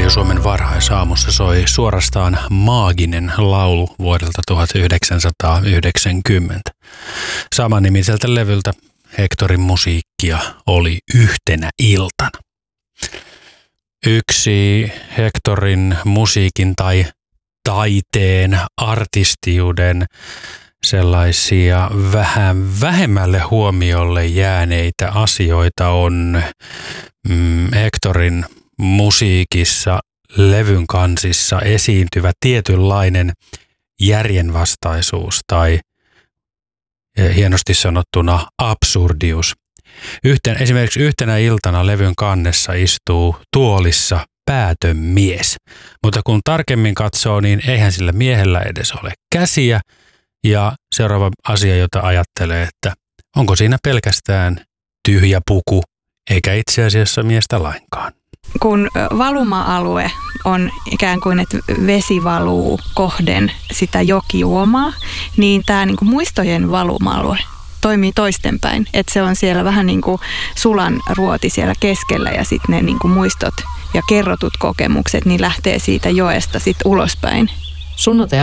Radio Suomen varhaisaamussa soi suorastaan maaginen laulu vuodelta 1990. Samanimiseltä levyltä Hectorin musiikkia oli Yhtenä iltana. Yksi Hectorin musiikin tai taiteen, artistiuden sellaisia vähän vähemmälle huomiolle jääneitä asioita on Hectorin musiikissa, levyn kansissa esiintyvä tietynlainen järjenvastaisuus tai hienosti sanottuna absurdius. Esimerkiksi Yhtenä iltana levyn kannessa istuu tuolissa päätön mies, mutta kun tarkemmin katsoo, niin eihän sillä miehellä edes ole käsiä. Ja seuraava asia, jota ajattelee, että onko siinä pelkästään tyhjä puku, eikä itse asiassa miestä lainkaan. Kun valuma-alue on ikään kuin, että vesi valuu kohden sitä jokiuomaa, niin tämä niin kuin muistojen valuma-alue toimii toistenpäin. Että se on siellä vähän niin kuin sulan ruoti siellä keskellä ja sitten ne niin kuin muistot ja kerrotut kokemukset niin lähtee siitä joesta sitten ulospäin. Sunnuntai